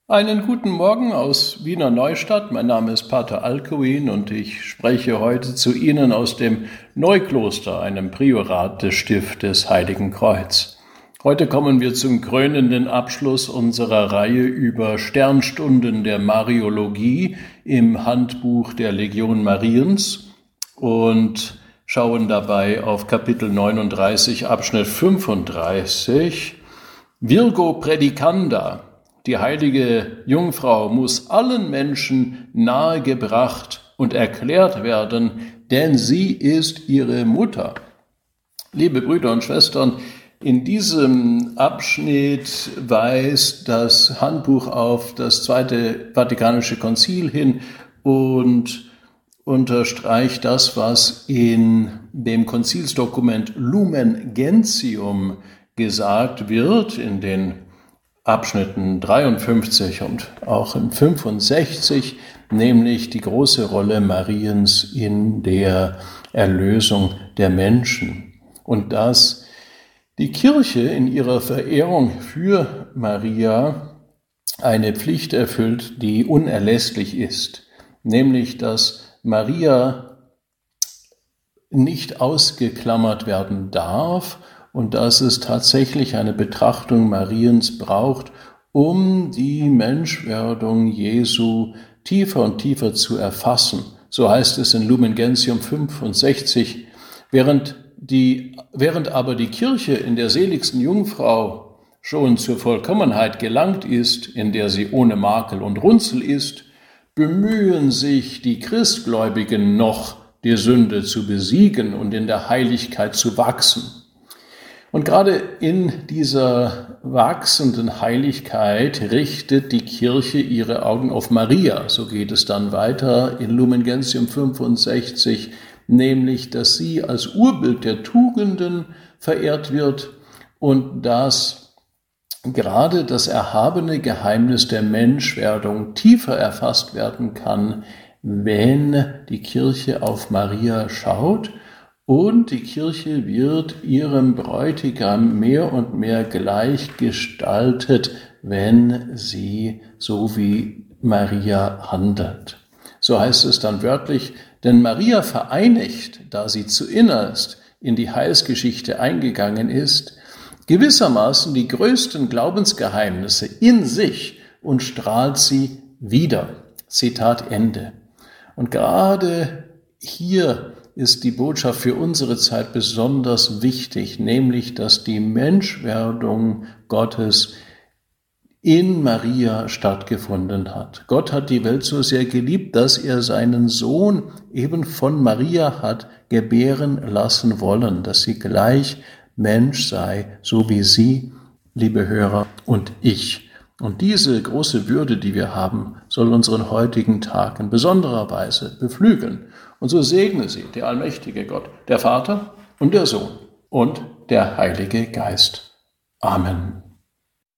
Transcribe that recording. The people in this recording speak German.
Einen guten Morgen aus Wiener Neustadt. Mein Name ist Pater Alcuin und ich spreche heute zu Ihnen aus dem Neukloster, einem Priorat des Stiftes Heiligen Kreuz. Heute kommen wir zum krönenden Abschluss unserer Reihe über Sternstunden der Mariologie im Handbuch der Legion Mariens und schauen dabei auf Kapitel 39, Abschnitt 35, Virgo Predicanda. Die heilige Jungfrau muss allen Menschen nahegebracht und erklärt werden, denn sie ist ihre Mutter. Liebe Brüder und Schwestern, in diesem Abschnitt weist das Handbuch auf das Zweite Vatikanische Konzil hin und unterstreicht das, was in dem Konzilsdokument Lumen Gentium gesagt wird, in den Abschnitten 53 und auch in 65, nämlich die große Rolle Mariens in der Erlösung der Menschen. Und dass die Kirche in ihrer Verehrung für Maria eine Pflicht erfüllt, die unerlässlich ist, nämlich dass Maria nicht ausgeklammert werden darf, und dass es tatsächlich eine Betrachtung Mariens braucht, um die Menschwerdung Jesu tiefer und tiefer zu erfassen. So heißt es in Lumen Gentium 65, während aber die Kirche in der seligsten Jungfrau schon zur Vollkommenheit gelangt ist, in der sie ohne Makel und Runzel ist, bemühen sich die Christgläubigen noch, die Sünde zu besiegen und in der Heiligkeit zu wachsen. Und gerade in dieser wachsenden Heiligkeit richtet die Kirche ihre Augen auf Maria. So geht es dann weiter in Lumen Gentium 65, nämlich, dass sie als Urbild der Tugenden verehrt wird und dass gerade das erhabene Geheimnis der Menschwerdung tiefer erfasst werden kann, wenn die Kirche auf Maria schaut. Und die Kirche wird ihrem Bräutigam mehr und mehr gleichgestaltet, wenn sie so wie Maria handelt. So heißt es dann wörtlich, denn Maria vereinigt, da sie zuinnerst in die Heilsgeschichte eingegangen ist, gewissermaßen die größten Glaubensgeheimnisse in sich und strahlt sie wider. Zitat Ende. Und gerade hier ist die Botschaft für unsere Zeit besonders wichtig, nämlich, dass die Menschwerdung Gottes in Maria stattgefunden hat. Gott hat die Welt so sehr geliebt, dass er seinen Sohn eben von Maria hat gebären lassen wollen, dass sie gleich Mensch sei, so wie Sie, liebe Hörer, und ich. Und diese große Würde, die wir haben, soll unseren heutigen Tag in besonderer Weise beflügeln. Und so segne sie der allmächtige Gott, der Vater und der Sohn und der Heilige Geist. Amen.